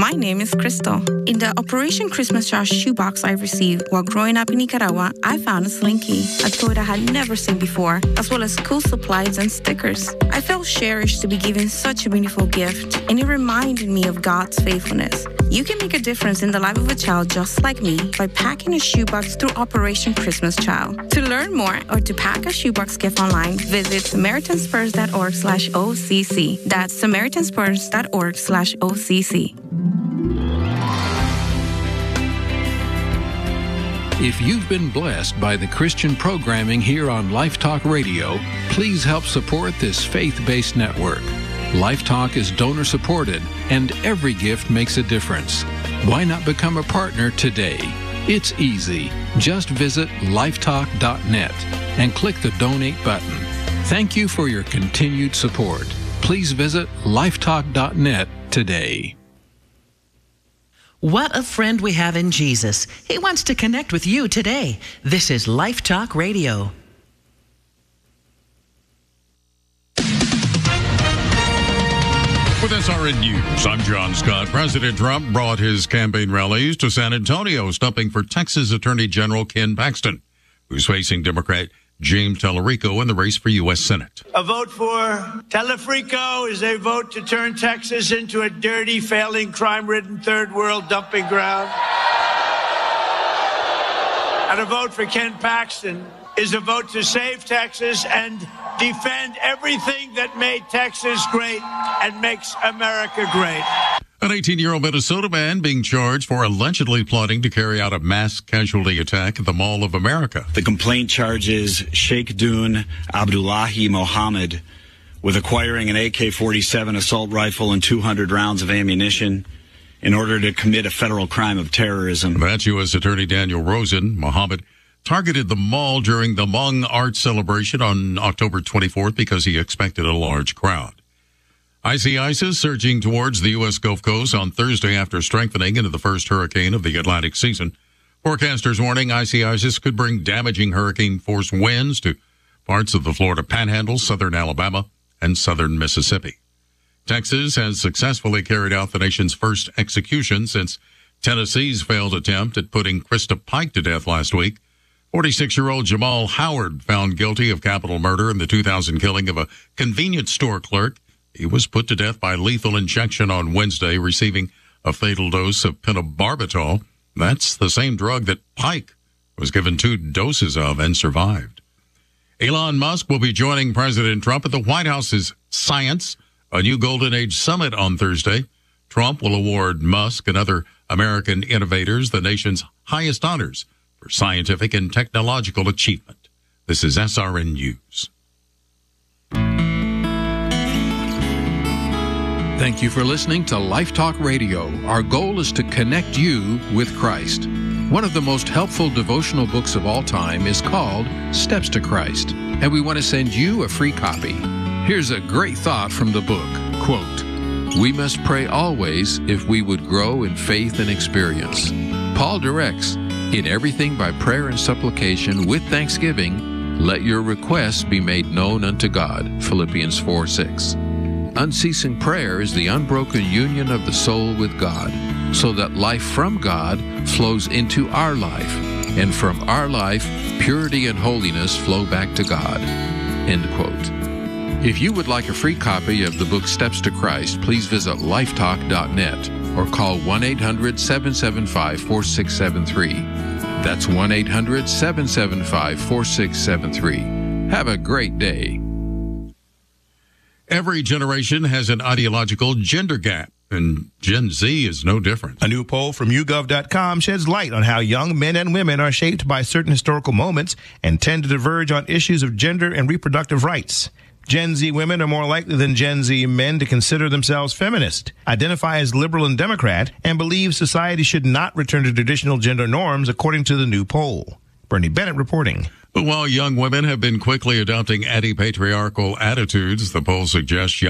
My name is Crystal. In the Operation Christmas Jar shoebox I received while growing up in Nicaragua, I found a Slinky, a toy I had never seen before, as well as cool supplies and stickers. I felt cherished to be given such a meaningful gift, and it reminded me of God's faithfulness. You can make a difference in the life of a child just like me by packing a shoebox through Operation Christmas Child. To learn more or to pack a shoebox gift online, visit SamaritanSpurs.org/OCC. That's SamaritanSpurs.org/OCC. If you've been blessed by the Christian programming here on Life Talk Radio, please help support this faith-based network. Life Talk is donor-supported, and every gift makes a difference. Why not become a partner today? It's easy. Just visit lifetalk.net and click the donate button. Thank you for your continued support. Please visit lifetalk.net today. What a friend we have in Jesus. He wants to connect with you today. This is Life Talk Radio. With SRN News, I'm John Scott. President Trump brought his campaign rallies to San Antonio, stumping for Texas Attorney General Ken Paxton, who's facing Democrat James Tallarico in the race for U.S. Senate. A vote for Tallarico is a vote to turn Texas into a dirty, failing, crime-ridden third world dumping ground. And a vote for Ken Paxton is a vote to save Texas and defend everything that made Texas great and makes America great. An 18-year-old Minnesota man being charged for allegedly plotting to carry out a mass casualty attack at the Mall of America. The complaint charges Sheikh Dun Abdullahi Mohammed with acquiring an AK-47 assault rifle and 200 rounds of ammunition in order to commit a federal crime of terrorism. That's U.S. Attorney Daniel Rosen. Mohammed targeted the mall during the Hmong Art Celebration on October 24th because he expected a large crowd. Icy ISIS surging towards the U.S. Gulf Coast on Thursday after strengthening into the first hurricane of the Atlantic season. Forecasters warning icy ISIS could bring damaging hurricane-force winds to parts of the Florida Panhandle, southern Alabama, and southern Mississippi. Texas has successfully carried out the nation's first execution since Tennessee's failed attempt at putting Krista Pike to death last week. 46-year-old Jamal Howard found guilty of capital murder in the 2000 killing of a convenience store clerk. He was put to death by lethal injection on Wednesday, receiving a fatal dose of pentobarbital. That's the same drug that Pike was given 2 doses of and survived. Elon Musk will be joining President Trump at the White House's Science, a New Golden Age Summit on Thursday. Trump will award Musk and other American innovators the nation's highest honors for scientific and technological achievement. This is SRN News. Thank you for listening to Life Talk Radio. Our goal is to connect you with Christ. One of the most helpful devotional books of all time is called Steps to Christ, and we want to send you a free copy. Here's a great thought from the book. Quote, "We must pray always if we would grow in faith and experience." Paul directs, "In everything by prayer and supplication with thanksgiving, let your requests be made known unto God." Philippians 4:6. Unceasing prayer is the unbroken union of the soul with God, so that life from God flows into our life, and from our life, purity and holiness flow back to God. End quote. If you would like a free copy of the book Steps to Christ, please visit lifetalk.net or call 1-800-775-4673. That's 1-800-775-4673. Have a great day. Every generation has an ideological gender gap, and Gen Z is no different. A new poll from YouGov.com sheds light on how young men and women are shaped by certain historical moments and tend to diverge on issues of gender and reproductive rights. Gen Z women are more likely than Gen Z men to consider themselves feminist, identify as liberal and Democrat, and believe society should not return to traditional gender norms, according to the new poll. Bernie Bennett reporting. But while young women have been quickly adopting anti-patriarchal attitudes, the poll suggests young